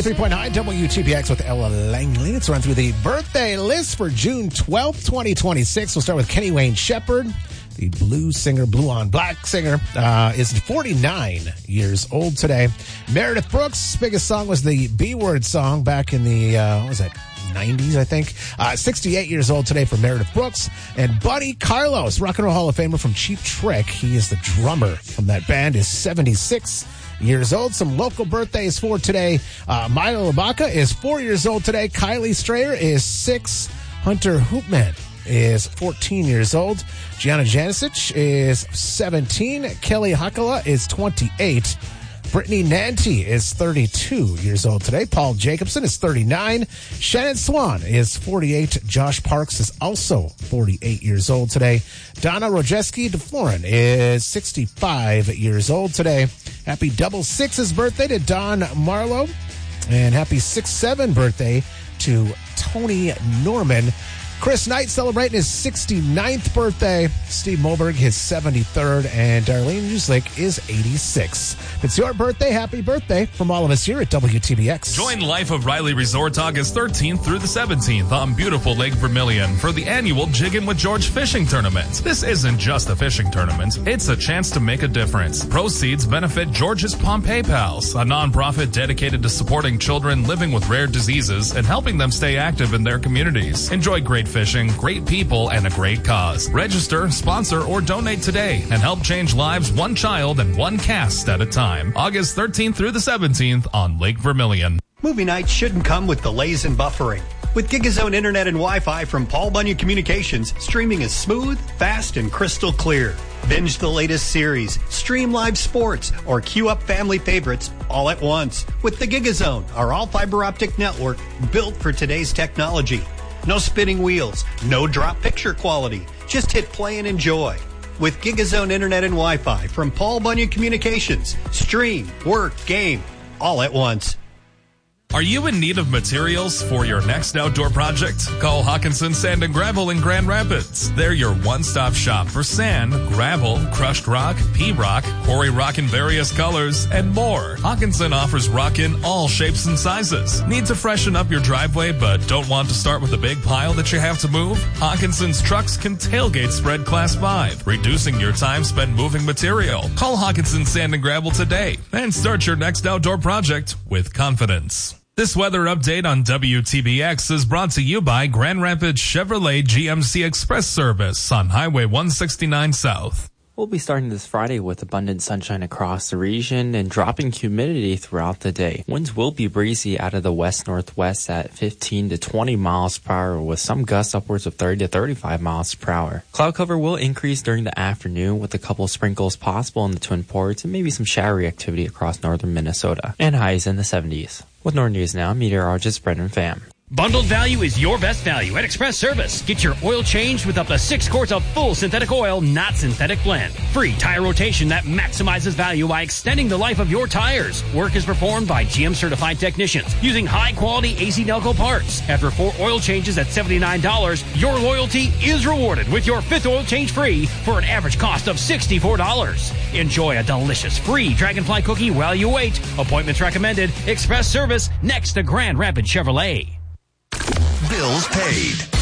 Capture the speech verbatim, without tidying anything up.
ninety-three point nine W T B X with Ella Langley. Let's run through the birthday list for June twelfth, twenty twenty-six. We'll start with Kenny Wayne Shepherd. The blues singer, blue on black singer, uh, is forty-nine years old today. Meredith Brooks' biggest song was the B-Word song back in the, uh, what was that, nineties, I think. Uh, sixty-eight years old today for Meredith Brooks. And Buddy Carlos, Rock and Roll Hall of Famer from Cheap Trick. He is the drummer from that band, is seventy-six years old. Some local birthdays for today. Uh, Milo Labaka is four years old today. Kylie Strayer is six. Hunter Hoopman is fourteen years old. Gianna Janicic is seventeen. Kelly Hakala is twenty-eight. Brittany Nanty is thirty-two years old today. Paul Jacobson is thirty-nine. Shannon Swan is forty-eight. Josh Parks is also forty-eight years old today. Donna Rojeski DeFlorin is sixty-five years old today. Happy double sixes birthday to Don Marlowe. And happy six seven birthday to Tony Norman. Chris Knight celebrating his sixty-ninth birthday. Steve Moberg his seventy-third. And Darlene Uslick is eighty-six. If it's your birthday, happy birthday from all of us here at W T B X. Join Life of Riley Resort August thirteenth through the seventeenth on beautiful Lake Vermilion for the annual Jiggin' with George fishing tournament. This isn't just a fishing tournament. It's a chance to make a difference. Proceeds benefit George's Pompeii Pals, a nonprofit dedicated to supporting children living with rare diseases and helping them stay active in their communities. Enjoy great fishing, great people, and a great cause. Register, sponsor, or donate today and help change lives one child and one cast at a time. August thirteenth through the seventeenth on Lake Vermilion. Movie nights shouldn't come with delays and buffering. With GigaZone Internet and Wi-Fi from Paul Bunyan Communications, streaming is smooth, fast, and crystal clear. Binge the latest series, stream live sports, or queue up family favorites all at once with the GigaZone, our all-fiber optic network built for today's technology. No spinning wheels, no drop picture quality. Just hit play and enjoy. With GigaZone Internet and Wi-Fi from Paul Bunyan Communications, stream, work, game, all at once. Are you in need of materials for your next outdoor project? Call Hawkinson Sand and Gravel in Grand Rapids. They're your one-stop shop for sand, gravel, crushed rock, P-rock, quarry rock in various colors, and more. Hawkinson offers rock in all shapes and sizes. Need to freshen up your driveway but don't want to start with a big pile that you have to move? Hawkinson's trucks can tailgate spread class five, reducing your time spent moving material. Call Hawkinson Sand and Gravel today and start your next outdoor project with confidence. This weather update on W T B X is brought to you by Grand Rapids Chevrolet G M C Express Service on Highway one sixty-nine South. We'll be starting this Friday with abundant sunshine across the region and dropping humidity throughout the day. Winds will be breezy out of the west-northwest at fifteen to twenty miles per hour with some gusts upwards of thirty to thirty-five miles per hour. Cloud cover will increase during the afternoon with a couple sprinkles possible in the Twin Ports and maybe some showery activity across northern Minnesota. And highs in the seventies. With Northern News Now, meteorologist Brendan Pham. Bundled value is your best value at Express Service. Get your oil changed with up to six quarts of full synthetic oil, not synthetic blend. Free tire rotation that maximizes value by extending the life of your tires. Work is performed by G M certified technicians using high quality A C Delco parts. After four oil changes at seventy-nine dollars, your loyalty is rewarded with your fifth oil change free for an average cost of sixty-four dollars. Enjoy a delicious free Dragonfly cookie while you wait. Appointments recommended. Express Service next to Grand Rapids Chevrolet. Bills paid.